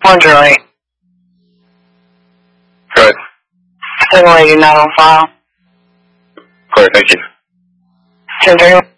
Wondering. Good. Second lady not on file. Good, thank you. 10:31.